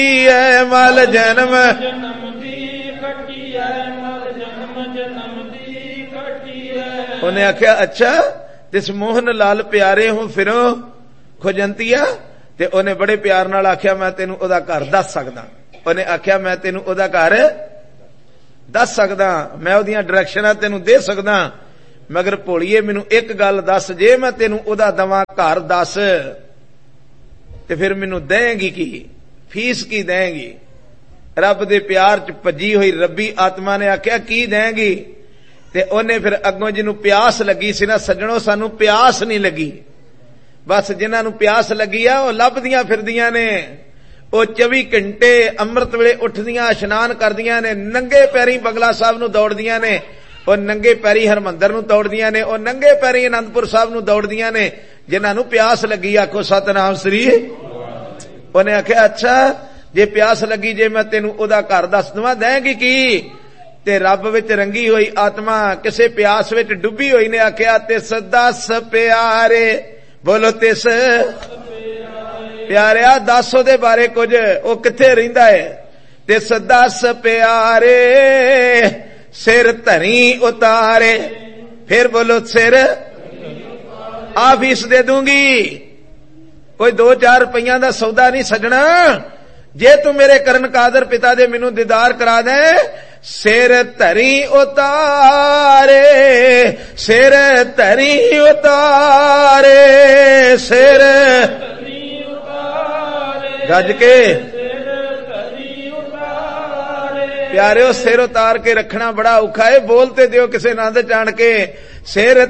मल जन्म उन्हें आख्या अच्छा तिस मोहन लाल प्यारे हो फिरो खुजंतिया ते उन्हें बड़े प्यार नाल आख्या मैं तेनू ओदा घर दस सकदा। उन्हें आख्या मैं तेनू ओदा घर दस सकदा, मैं ओदियां डायरेक्शनां तेनू दे सकदा, मगर भोलिए मैनू एक गल दस, जे मैं तेनू ओदा दवां घर दस ते फिर मैनू देंगी की, फीस की देंगी? रब दे प्यार च भजी हुई रब्बी आत्मा ने आख्या की देंगी? ते ओने फिर अगों जिन्हों प्यास लगी सी ना सज्जणों, सानू प्यास नहीं लगी, बस जिन्हां नू प्यास लगी आ ओह लभदियां फिरदियां ने, ਉਹ 24 घंटे ਅੰਮ੍ਰਿਤ ਵੇਲੇ ਉੱਠਦੀਆਂ ਇਸ਼ਨਾਨ ਕਰਦੀਆਂ ਨੇ, ਨੰਗੇ ਪੈਰੀ ਬੰਗਲਾ ਸਾਹਿਬ ਨੂੰ ਦੌੜਦੀਆਂ ਨੇ, ਉਹ ਨੰਗੇ ਪੈਰੀ ਹਰਮੰਦਰ ਨੂੰ ਦੌੜਦੀਆਂ ਨੇ, ਉਹ ਨੰਗੇ ਪੈਰੀ ਅਨੰਦਪੁਰ ਸਾਹਿਬ ਨੂੰ ਦੌੜਦੀਆਂ ਨੇ, ਜਿਨ੍ਹਾਂ ਨੂੰ ਪਿਆਸ ਲੱਗੀ। ਆਖੋ ਸਤਨਾਮ ਸ੍ਰੀ। ਉਹਨੇ ਆਖਿਆ ਅੱਛਾ ਜੇ ਪਿਆਸ ਲੱਗੀ, ਜੇ ਮੈਂ ਤੈਨੂੰ ਉਹਦਾ ਘਰ ਦੱਸ ਦਵਾਂ ਦੇਂਗੀ ਕੀ? ਤੇ ਰੱਬ ਵਿੱਚ ਰੰਗੀ ਹੋਈ ਆਤਮਾ ਕਿਸੇ ਪਿਆਸ ਵਿੱਚ ਡੁੱਬੀ ਹੋਈ ਨੇ ਆਖਿਆ ਤਿਸ ਦਸ ਪਿਆਰੇ, ਬੋਲੋ ਤਿਸ प्यारिया दस ओदे बारे कुछ, ओ किथे रहिंदा है? तिस दस प्यारे सिर धरी उतारे, फिर बोलो सिर आ फीस दे दूंगी, कोई 2-4 रुपया दा सौदा नहीं सजना, जे तू मेरे करन कादर पिता दे मैनू दीदार करा दे, सिर धरी उतारे, सिर धरी उतारे, सिर गज के प्यारे सिर उतार के रखना बड़ा औखा है, बोलते दियो किसे नंद जान के, सिर